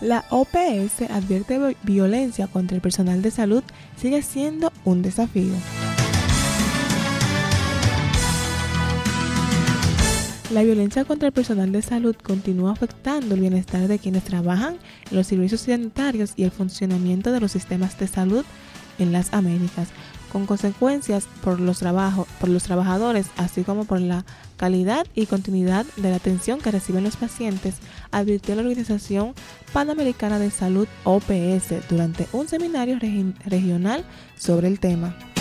La OPS advierte que violencia contra el personal de salud sigue siendo un desafío. La violencia contra el personal de salud continúa afectando el bienestar de quienes trabajan en los servicios sanitarios y el funcionamiento de los sistemas de salud en las Américas, con consecuencias por los trabajadores, así como por la calidad y continuidad de la atención que reciben los pacientes, advirtió la Organización Panamericana de Salud OPS durante un seminario regional sobre el tema.